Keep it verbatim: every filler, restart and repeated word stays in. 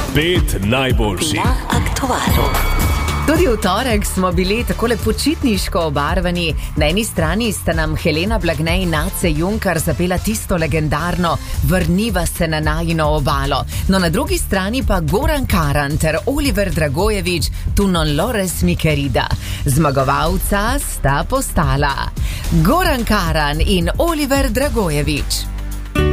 Pet najboljših na aktualu. Tudi v torek smo bili takole počitniško obarvani. Na eni strani sta nam Helena Blagne in Ace Junkar zapela tisto legendarno Vrniva se na najino obalo. No, na drugi strani pa Goran Karan ter Oliver Dragojević Tu non lores mi querida. Zmagovalca sta postala Goran Karan in Oliver Dragojević.